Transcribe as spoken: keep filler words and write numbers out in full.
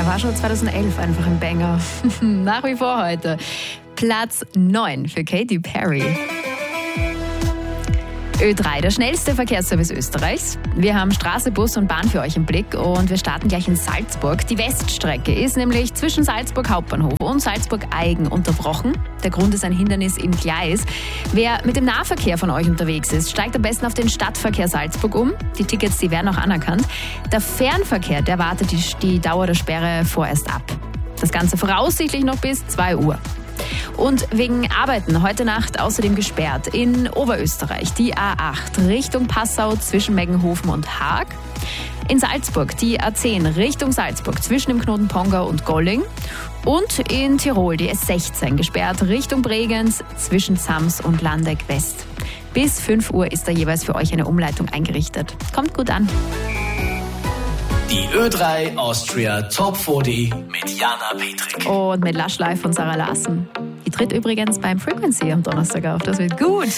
war schon zweitausendelf einfach ein Banger. Nach wie vor heute. Platz neun für Katy Perry. Ö drei, der schnellste Verkehrsservice Österreichs. Wir haben Straße, Bus und Bahn für euch im Blick und wir starten gleich in Salzburg. Die Weststrecke ist nämlich zwischen Salzburg Hauptbahnhof und Salzburg Aigen unterbrochen. Der Grund ist ein Hindernis im Gleis. Wer mit dem Nahverkehr von euch unterwegs ist, steigt am besten auf den Stadtverkehr Salzburg um. Die Tickets, die werden auch anerkannt. Der Fernverkehr, der wartet die, die Dauer der Sperre vorerst ab. Das Ganze voraussichtlich noch bis zwei Uhr. Und wegen Arbeiten heute Nacht außerdem gesperrt in Oberösterreich die A acht Richtung Passau zwischen Meggenhofen und Haag. In Salzburg die A zehn Richtung Salzburg zwischen dem Knoten Pongau und Golling. Und in Tirol die S sechzehn gesperrt Richtung Bregenz zwischen Sams und Landeck West. Bis fünf Uhr ist da jeweils für euch eine Umleitung eingerichtet. Kommt gut an. Die Ö drei Austria Top vierzig mit Jana Petrik. Und mit Lush Live von Sarah Larsen. Die tritt übrigens beim Frequency am Donnerstag auf. Das wird gut.